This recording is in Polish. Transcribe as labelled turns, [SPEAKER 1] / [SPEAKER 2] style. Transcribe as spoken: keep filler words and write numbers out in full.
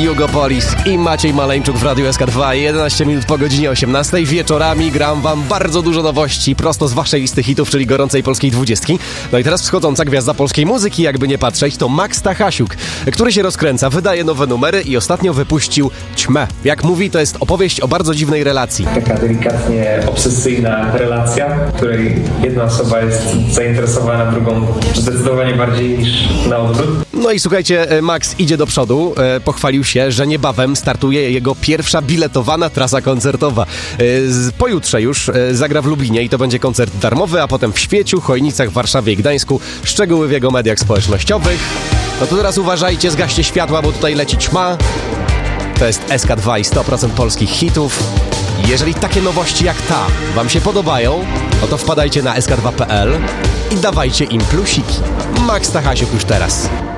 [SPEAKER 1] Jugopolis i Maciej Maleńczuk w Radiu S K dwa. jedenaście minut po godzinie osiemnastej. Wieczorami gram wam bardzo dużo nowości prosto z waszej listy hitów, czyli gorącej polskiej dwudziestki. No i teraz wschodząca gwiazda polskiej muzyki, jakby nie patrzeć, to Max Stachasiuk, który się rozkręca, wydaje nowe numery i ostatnio wypuścił Ćmę. Jak mówi, to jest opowieść o bardzo dziwnej relacji.
[SPEAKER 2] Taka delikatnie obsesyjna relacja, w której jedna osoba jest zainteresowana drugą zdecydowanie bardziej niż na odwrót.
[SPEAKER 1] No i słuchajcie, Max idzie do przodu. Pochwalił się, że niebawem startuje jego pierwsza biletowana trasa koncertowa. Pojutrze już zagra w Lublinie i to będzie koncert darmowy, a potem w Świeciu, Chojnicach, Warszawie i Gdańsku. Szczegóły w jego mediach społecznościowych. No to teraz uważajcie, zgaście światła, bo tutaj leci Ćma. To jest S K dwa i sto procent polskich hitów. Jeżeli takie nowości jak ta wam się podobają, no to wpadajcie na S K dwa kropka p l i dawajcie im plusiki. Max Stachasiuk już teraz.